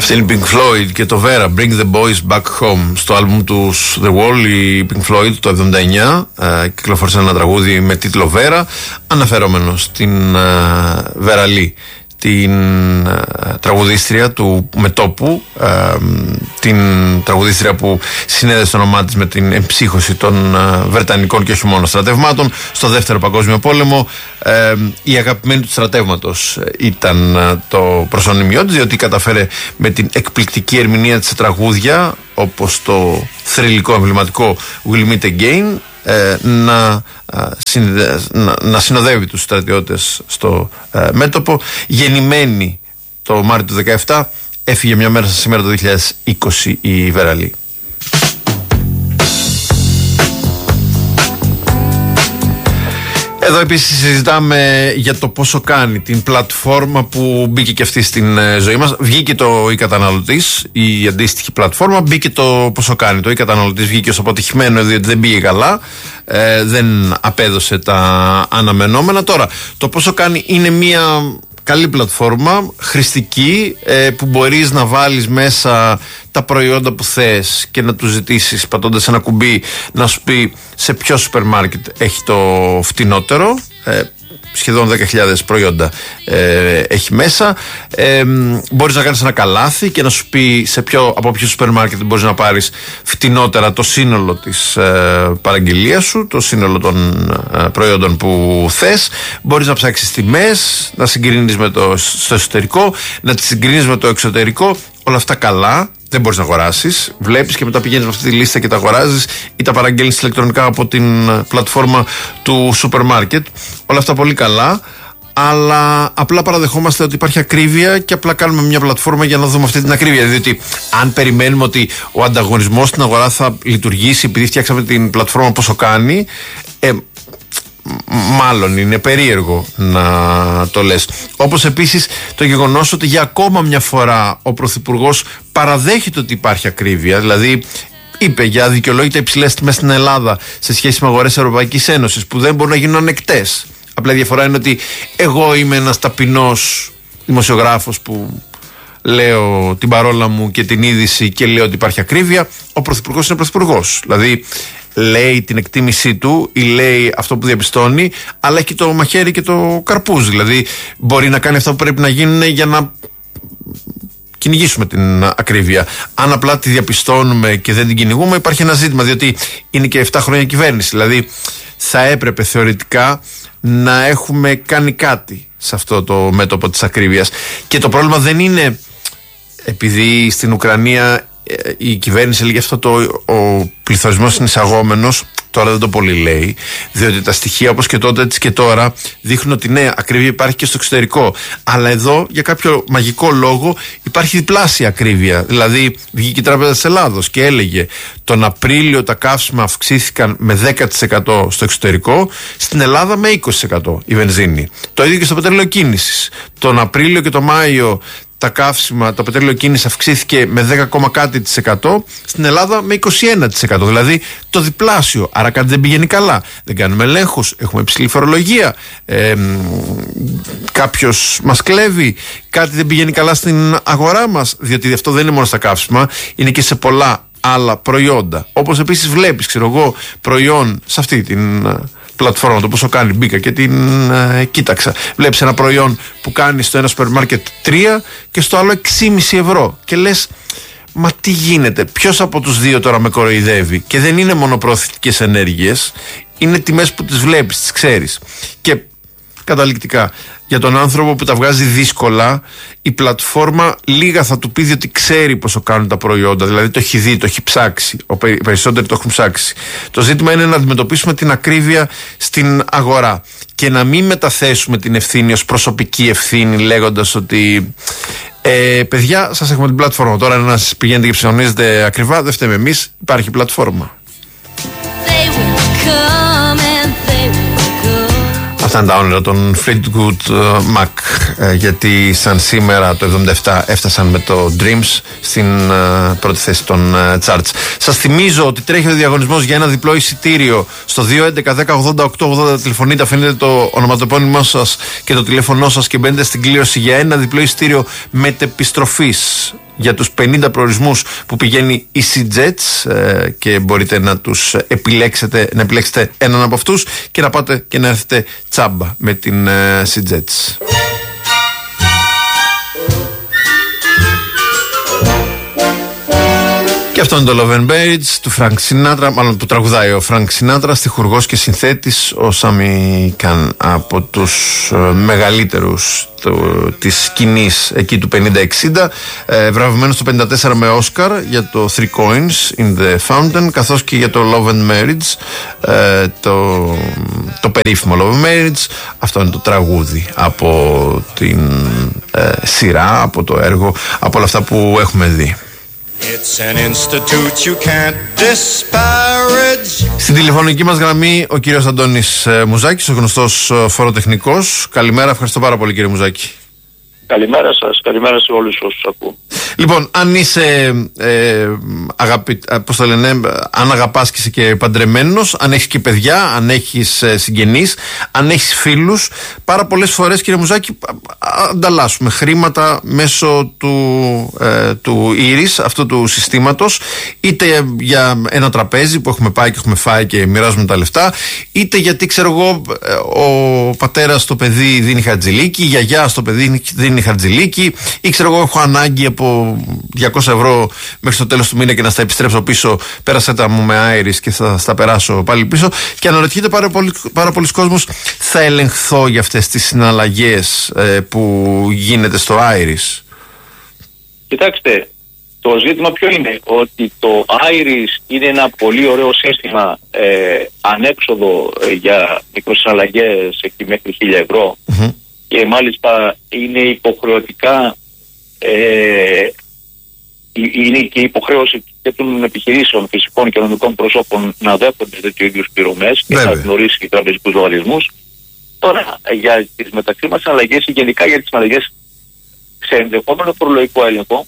Αυτή είναι η Pink Floyd και το Vera, Bring the Boys Back Home. Στο άλμπουμ του The Wall, η Pink Floyd το 1979 κυκλοφόρησε ένα τραγούδι με τίτλο Vera, αναφερόμενο στην Vera Lee, την τραγουδίστρια του μετόπου, την τραγουδίστρια που συνέδεσε το όνομά της με την εμψύχωση των Βρετανικών και όχι μόνο στρατευμάτων στο Δεύτερο Παγκόσμιο Πόλεμο. Η αγαπημένη του στρατεύματος ήταν το προσωνύμιό της, διότι καταφέρε με την εκπληκτική ερμηνεία της σε τραγούδια όπως το θρυλικό εμβληματικό We'll Meet Again να συνοδεύει τους στρατιώτες στο μέτωπο. Γεννημένη το Μάρτιο του 2017, έφυγε μια μέρα σήμερα το 2020 η Vera Lee. Εδώ επίσης συζητάμε για το πόσο κάνει την πλατφόρμα που μπήκε και αυτή στην ζωή μας. Βγήκε το e-καταναλωτής, η αντίστοιχη πλατφόρμα, μπήκε το πόσο κάνει. Το e-καταναλωτής βγήκε ως αποτυχημένο διότι δεν πήγε καλά, δεν απέδωσε τα αναμενόμενα. Τώρα, το πόσο κάνει είναι μια καλή πλατφόρμα, χρηστική, που μπορείς να βάλεις μέσα τα προϊόντα που θες και να του ζητήσεις πατώντας ένα κουμπί να σου πει σε ποιο σούπερ μάρκετ έχει το φτηνότερο. Σχεδόν 10.000 προϊόντα έχει μέσα. Μπορείς να κάνεις ένα καλάθι και να σου πει από ποιο σούπερ μάρκετ μπορείς να πάρεις φτηνότερα το σύνολο της παραγγελίας σου, το σύνολο των προϊόντων που θες. Μπορείς να ψάξεις τιμές, να συγκρίνεις στο εσωτερικό, να τις συγκρίνεις με το εξωτερικό. Όλα αυτά καλά. Δεν μπορείς να αγοράσεις. Βλέπεις και μετά πηγαίνεις με αυτή τη λίστα και τα αγοράζεις ή τα παραγγέλνεις ηλεκτρονικά από την πλατφόρμα του σούπερ μάρκετ. Όλα αυτά πολύ καλά. Αλλά απλά παραδεχόμαστε ότι υπάρχει ακρίβεια και απλά κάνουμε μια πλατφόρμα για να δούμε αυτή την ακρίβεια. Διότι αν περιμένουμε ότι ο ανταγωνισμός στην αγορά θα λειτουργήσει επειδή φτιάξαμε την πλατφόρμα πόσο κάνει, μάλλον είναι περίεργο να το λες. Όπως επίσης το γεγονός ότι για ακόμα μια φορά ο Πρωθυπουργός παραδέχεται ότι υπάρχει ακρίβεια. Δηλαδή είπε για αδικαιολόγητα υψηλές τιμές στην Ελλάδα σε σχέση με αγορές Ευρωπαϊκής Ένωσης που δεν μπορούν να γίνουν ανεκτές. Απλά η διαφορά είναι ότι εγώ είμαι ένας ταπεινός δημοσιογράφος που λέω την παρόλα μου και την είδηση και λέω ότι υπάρχει ακρίβεια. Ο Πρωθυπουργός είναι Πρωθυπουργός. Δηλαδή λέει την εκτίμησή του ή λέει αυτό που διαπιστώνει, αλλά έχει το μαχαίρι και το καρπούζι. Δηλαδή μπορεί να κάνει αυτά που πρέπει να γίνουν για να κυνηγήσουμε την ακρίβεια. Αν απλά τη διαπιστώνουμε και δεν την κυνηγούμε, υπάρχει ένα ζήτημα, διότι είναι και 7 χρόνια κυβέρνηση. Δηλαδή θα έπρεπε θεωρητικά να έχουμε κάνει κάτι σε αυτό το μέτωπο της ακρίβειας. Και το πρόβλημα δεν είναι επειδή στην Ουκρανία η κυβέρνηση έλεγε αυτό ο πληθωρισμός είναι εισαγόμενος. Τώρα δεν το πολύ λέει, διότι τα στοιχεία όπως και τότε έτσι και τώρα δείχνουν ότι ναι, ακρίβεια υπάρχει και στο εξωτερικό. Αλλά εδώ για κάποιο μαγικό λόγο υπάρχει διπλάσια ακρίβεια. Δηλαδή βγήκε η Τράπεζα της Ελλάδος και έλεγε τον Απρίλιο τα καύσιμα αυξήθηκαν με 10% στο εξωτερικό, στην Ελλάδα με 20% η βενζίνη. Το ίδιο και στο πετρέλαιο κίνησης. Τον Απρίλιο και τον Μάιο τα καύσιμα, το πετρέλαιο κίνηση αυξήθηκε με 10,κάτι%, στην Ελλάδα με 21%. Δηλαδή το διπλάσιο. Άρα κάτι δεν πηγαίνει καλά. Δεν κάνουμε ελέγχους, έχουμε υψηλή φορολογία, κάποιος μας κλέβει, κάτι δεν πηγαίνει καλά στην αγορά μας. Διότι αυτό δεν είναι μόνο στα καύσιμα, είναι και σε πολλά άλλα προϊόντα. Όπως επίσης βλέπεις, προϊόν σε αυτή την πλατφόρμα, το πόσο κάνει, μπήκα και την κοίταξα. Βλέπεις ένα προϊόν που κάνει στο ένα σούπερ μάρκετ 3 και στο άλλο 6,5 ευρώ. Και λες, μα τι γίνεται, ποιος από τους δύο τώρα με κοροϊδεύει? Και δεν είναι μόνο προωθητικές ενέργειες, είναι τιμές που τις βλέπεις, τις ξέρεις. Και καταληκτικά, για τον άνθρωπο που τα βγάζει δύσκολα, η πλατφόρμα λίγα θα του πει, διότι ξέρει πόσο κάνουν τα προϊόντα. Δηλαδή το έχει δει, το έχει ψάξει. Οι περισσότεροι το έχουν ψάξει. Το ζήτημα είναι να αντιμετωπίσουμε την ακρίβεια στην αγορά και να μην μεταθέσουμε την ευθύνη ως προσωπική ευθύνη, λέγοντας ότι παιδιά, σας έχουμε την πλατφόρμα. Τώρα να σας πηγαίνετε και ψωνίζετε ακριβά, δεν φταίμε εμείς, υπάρχει πλατφόρμα. Αυτά είναι τα όνειρα των Fleetwood Mac, γιατί σαν σήμερα το 1977 έφτασαν με το Dreams στην πρώτη θέση των charts. Σας θυμίζω ότι τρέχει ο διαγωνισμός για ένα διπλό εισιτήριο στο 211-10-80-880. Τηλεφωνείτε, αφήνετε το ονοματεπώνυμό σας και το τηλέφωνό σας και μπαίνετε στην κλήρωση για ένα διπλό εισιτήριο μετεπιστροφής για τους 50 προορισμούς που πηγαίνει η EasyJet και μπορείτε να επιλέξετε έναν από αυτούς και να πάτε και να έρθετε τσάμπα με την EasyJet. Και αυτό είναι το Love and Birds του Frank Sinatra, μάλλον που τραγουδάει ο Frank Sinatra, στιχουργός και συνθέτης ο Σάμι Καν, από τους μεγαλύτερους της σκηνής εκεί του 50-60, βραβευμένος το 54 με Όσκαρ για το Three Coins in the Fountain, καθώς και για το Love and Marriage, το περίφημο Love and Marriage. Αυτό είναι το τραγούδι από την σειρά, από το έργο, από όλα αυτά που έχουμε δει. It's an institute you can't disparage. Στην τηλεφωνική μας γραμμή ο κύριος Αντώνης Μουζάκης, ο γνωστός φοροτεχνικός. Καλημέρα, ευχαριστώ πάρα πολύ κύριε Μουζάκη. Καλημέρα σας, καλημέρα σε όλους όσους ακούω. Λοιπόν, αν είσαι αν αγαπάς και είσαι και παντρεμένος, αν έχεις και παιδιά, αν έχεις συγγενείς, αν έχεις φίλους, πάρα πολλές φορές κύριε Μουζάκη ανταλλάσσουμε χρήματα μέσω του Iris, αυτού του συστήματος, είτε για ένα τραπέζι που έχουμε πάει και έχουμε φάει και μοιράζουμε τα λεφτά, είτε γιατί ξέρω εγώ ο πατέρας στο παιδί δίνει χαρτζηλίκι, η γιαγιά στο παιδί δίνει χαρτζηλίκι, ή ξέρω εγώ έχω ανάγκη από 200 ευρώ μέχρι το τέλος του μήνα και να στα επιστρέψω πίσω, πέρασε τα μου με Iris και θα στα περάσω πάλι πίσω. Και αναρωτιέται πάρα πολλοί κόσμος, θα ελεγχθώ για αυτές τις συναλλαγές που γίνεται στο Iris? Κοιτάξτε, το ζήτημα ποιο είναι? Ότι το Iris είναι ένα πολύ ωραίο σύστημα ανέξοδο για μικροσυναλλαγές εκεί μέχρι 1.000 ευρώ. Mm-hmm. Και μάλιστα είναι υποχρεωτικά, είναι και υποχρέωση και των επιχειρήσεων φυσικών και νομικών προσώπων να δέχονται τέτοιου είδους πληρωμές και να γνωρίσει και τραπεζικούς λογαριασμούς. Τώρα, για τις μεταξύ μας συναλλαγές ή γενικά για τις συναλλαγές σε ενδεχόμενο φορολογικό έλεγχο,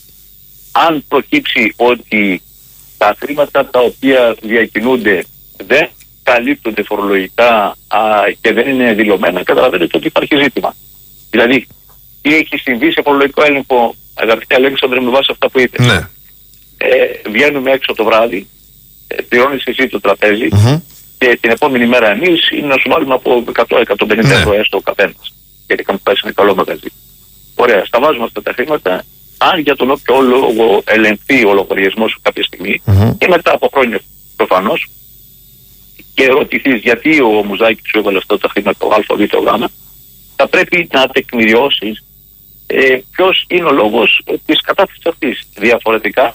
αν προκύψει ότι τα χρήματα τα οποία διακινούνται δεν καλύπτονται φορολογικά και δεν είναι δηλωμένα, καταλαβαίνετε ότι υπάρχει ζήτημα. Δηλαδή, τι έχει συμβεί σε φορολογικό έλεγχο, αγαπητέ Αλέξανδρε, με βάση αυτά που είπε? Ναι. Βγαίνουμε έξω το βράδυ, πληρώνεις εσύ το τραπέζι, mm-hmm. και την επόμενη μέρα εμείς είναι να σου βάλουμε από 100-150 ευρώ έστω ο καθένας. Γιατί είχαμε πάει σε ένα καλό μαγαζί. Ωραία, στα βάζουμε αυτά τα χρήματα. Αν για τον όποιο λόγο ελεγχθεί ο λογαριασμός σου κάποια στιγμή, mm-hmm. και μετά από χρόνια προφανώς, και ρωτηθείς γιατί ο Μουζάκης σου έβαλε αυτά τα χρήματα, το Α, Β, Γ, θα πρέπει να τεκμηριώσεις ποιος είναι ο λόγος της κατάθεσης αυτής. Διαφορετικά,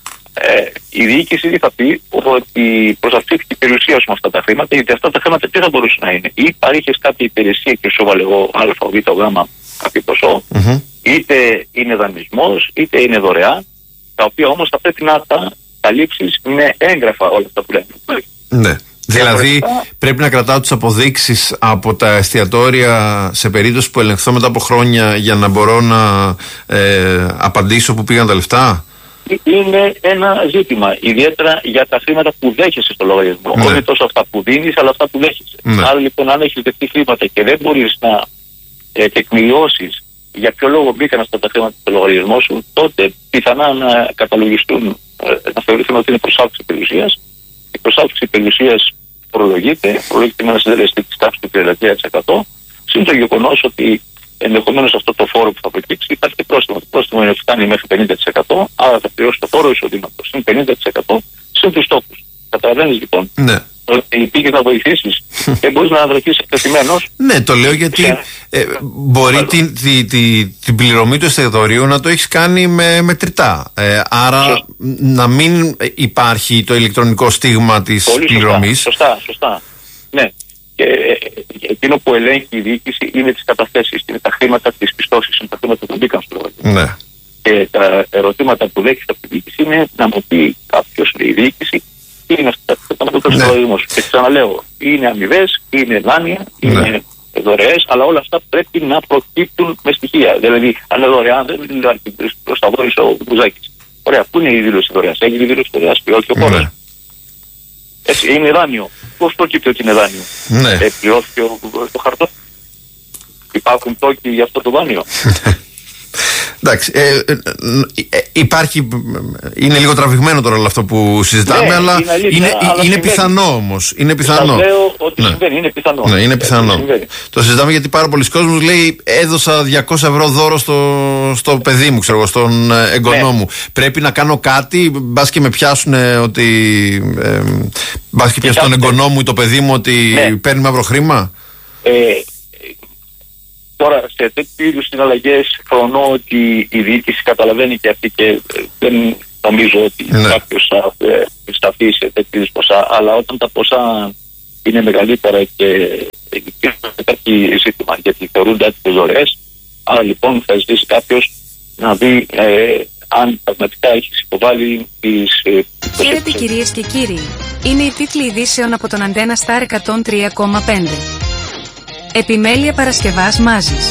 η διοίκηση τι θα πει? Ότι προσαυξήθηκε η περιουσία σου με αυτά τα χρήματα, γιατί αυτά τα χρήματα τι θα μπορούσαν να είναι? Ή παρήχες κάποια υπηρεσία και σου έβαλε εγώ Α, Β, Γ, κάποιο ποσό, mm-hmm. είτε είναι δανεισμός, είτε είναι δωρεά, τα οποία όμως θα πρέπει να τα καλύψεις με έγγραφα όλα αυτά που λέμε. Ναι. Δηλαδή πρέπει να κρατάω τις αποδείξεις από τα εστιατόρια σε περίπτωση που ελεγχθώ μετά από χρόνια για να μπορώ να απαντήσω που πήγαν τα λεφτά. Είναι ένα ζήτημα, ιδιαίτερα για τα χρήματα που δέχεσαι στο λογαριασμό. Ναι. Όχι τόσο αυτά που δίνεις, αλλά αυτά που δέχεσαι. Ναι. Άρα λοιπόν, αν έχεις δεχτεί χρήματα και δεν μπορείς να τεκμηριώσεις για ποιο λόγο μπήκαν αυτά τα χρήματα στο λογαριασμό σου, τότε πιθανά να καταλογιστούν, να θεωρηθούν ότι είναι προσάυξη περιουσίας. Η προσάυξη περιουσίας προλογείται με ένα συντελεστή της τάξης του 33%. Συν το γεγονός ότι ενδεχομένως αυτό το φόρο που θα προκύψει υπάρχει και πρόστιμο. Το πρόστιμο είναι φτάνει μέχρι 50%, άρα θα πληρώσει το φόρο εισοδήματος συν 50% συν τους στόχους. Καταλαβαίνεις λοιπόν? Ναι. Ότι πήγες να βοηθήσεις και μπορείς να βρεθείς εκτεθειμένος. Ναι, το λέω γιατί μπορεί την πληρωμή του εστιατορίου να το έχεις κάνει με μετρητά. Άρα να μην υπάρχει το ηλεκτρονικό στίγμα της πληρωμής. Σωστά. Ναι. Και εκείνο που ελέγχει η διοίκηση είναι τις καταθέσεις, είναι τα χρήματα της πιστώσης, είναι τα χρήματα που μπήκαν στο λογαριασμό. Ναι. Και τα ερωτήματα που δέχεται από τη διοίκηση είναι να μου πει κάποιος, η διοίκηση, τι είναι αυτά τα χρήματα του λογαριασμού. Και ξαναλέω, είναι αμοιβές, είναι δάνεια, είναι δωρεές, αλλά όλα αυτά πρέπει να προκύπτουν με στοιχεία. Δηλαδή, αν είναι δωρεάν, δεν είναι προς τα βόρεια ο Μουζάκης. Ωραία, πού είναι η δήλωση δωρεάς? Έχει δήλωση δωρεάς, πληρώθηκε ο φόρος. Είναι δάνειο. Πώς προκύπτει ότι είναι δάνειο? Ναι. Πληρώθηκε το χαρτό. Υπάρχουν τόκοι για αυτό το δάνειο. Εντάξει, υπάρχει, είναι λίγο τραβηγμένο τώρα όλο αυτό που συζητάμε, αλλά είναι πιθανό όμως. Είναι πιθανό. Σας λέω ότι συμβαίνει, είναι πιθανό. Ναι, είναι πιθανό. Το συζητάμε γιατί πάρα πολλοί κόσμος λέει έδωσα 200 ευρώ δώρο στο παιδί μου, ξέρω εγώ, στον εγγονό μου. Πρέπει να κάνω κάτι, μπας και με πιάσουν ότι μπας και πιάσουν τον εγγονό μου ή το παιδί μου ότι παίρνει μαύρο χρήμα. Τώρα, σε τέτοιου είδους συναλλαγές φρονώ ότι η διοίκηση καταλαβαίνει και αυτή και δεν νομίζω ότι κάποιος θα σταθεί σε τέτοιου είδους ποσά. Αλλά όταν τα ποσά είναι μεγαλύτερα και υπάρχει ζήτημα γιατί θεωρούνται άτυπες δωρεές, άρα λοιπόν θα ζητήσει κάποιος να δει αν πραγματικά έχει υποβάλει τις. Χαίρετε κυρίες και κύριοι. Είναι οι τίτλοι ειδήσεων από τον Αντένα Σταρ 103,5. Επιμέλεια Παρασκευάς Μάζης.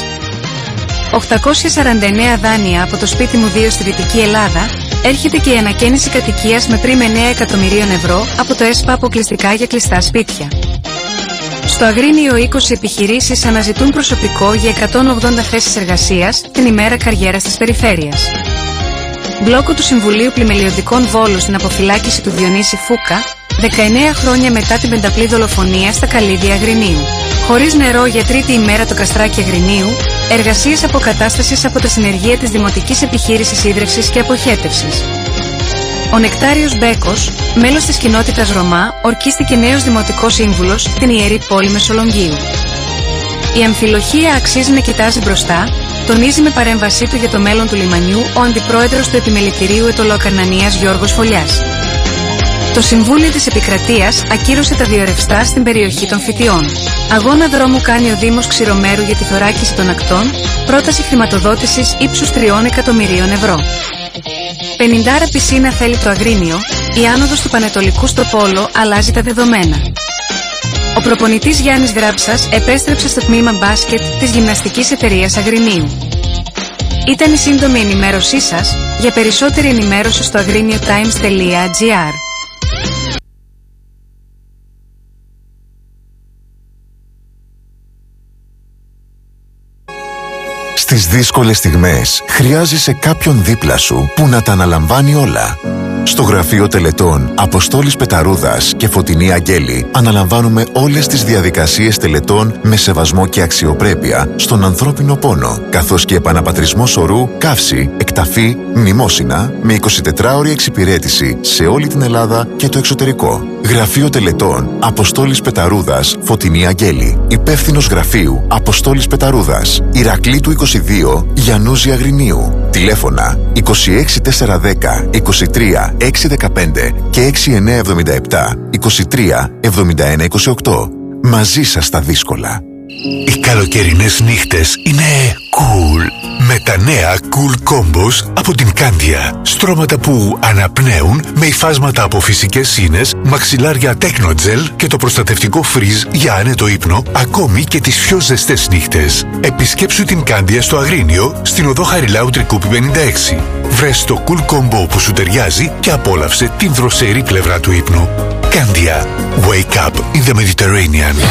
849 δάνεια από το σπίτι μου 2 στη Δυτική Ελλάδα. Έρχεται και η ανακαίνιση κατοικίας με πριν 9 εκατομμυρίων ευρώ από το ΕΣΠΑ αποκλειστικά για κλειστά σπίτια. Στο Αγρίνιο 20 επιχειρήσεις αναζητούν προσωπικό για 180 θέσεις εργασίας την ημέρα καριέρας της περιφέρειας. Μπλόκο του Συμβουλίου Πλημελιωδικών Βόλου στην αποφυλάκηση του Διονύση Φούκα, 19 χρόνια μετά την πενταπλή δολοφονία στα Καλύδια Αγρινίου. Χωρίς νερό για τρίτη ημέρα το Καστράκι Αγρινίου, εργασίες αποκατάστασης από τα συνεργεία της Δημοτικής Επιχείρησης Ίδρευσης και Αποχέτευσης. Ο Νεκτάριος Μπέκος, μέλος της κοινότητας Ρωμά, ορκίστηκε νέος δημοτικός σύμβουλος στην Ιερή Πόλη Μεσολογγίου. Η αμφιλοχία αξίζει να κοιτάζει μπροστά, τονίζει με παρέμβασή του για το μέλλον του λιμανιού ο Αντιπρόεδρος του Επιμελητηρίου Αιτωλοακαρνανίας Γιώργος Φωλιάς. Το Συμβούλιο της Επικρατείας ακύρωσε τα διορρευστά στην περιοχή των Φυτιών. Αγώνα δρόμου κάνει ο Δήμος Ξηρομέρου για τη θωράκιση των ακτών, πρόταση χρηματοδότησης ύψους 3 εκατομμυρίων ευρώ. 50 πισίνα θέλει το Αγρίνιο, η άνοδος του Πανετολικού στο Πόλο αλλάζει τα δεδομένα. Ο προπονητής Γιάννης Γράψας επέστρεψε στο τμήμα μπάσκετ της γυμναστικής εταιρείας Αγρινίου. Ήταν η σύντομη ενημέρωσή σας, για περισσότερη ενημέρωση στο agriniotimes.gr. Στις δύσκολες στιγμές χρειάζεσαι κάποιον δίπλα σου που να τα αναλαμβάνει όλα. Στο γραφείο τελετών Αποστόλης Πεταρούδας και Φωτεινή Αγγέλη αναλαμβάνουμε όλες τις διαδικασίες τελετών με σεβασμό και αξιοπρέπεια στον ανθρώπινο πόνο, καθώς και επαναπατρισμό σωρού, καύση, εκταφή, μνημόσυνα με 24ωρη εξυπηρέτηση σε όλη την Ελλάδα και το εξωτερικό. Γραφείο τελετών Αποστόλης Πεταρούδας Φωτεινή Αγγέλη. Υπεύθυνος γραφείου Αποστόλης Πεταρούδας, Ηρακλήτου 22, Γιαννούζη Αγρινίου. Τηλέφωνα 26410 23 615 και 6977 23 71 28. Μαζί σας στα δύσκολα. Οι καλοκαιρινές νύχτες είναι cool με τα νέα Cool Combos από την Candia. Στρώματα που αναπνέουν με υφάσματα από φυσικές σύνες, μαξιλάρια Technogel και το προστατευτικό Freeze για άνετο ύπνο, ακόμη και τις πιο ζεστές νύχτες. Επισκέψου την Candia στο Αγρίνιο, στην οδό Χαριλάου Τρικούπη 56. Βρες το Cool Combo που σου ταιριάζει και απόλαυσε την δροσερή πλευρά του ύπνου. Candia. Wake up in the Mediterranean.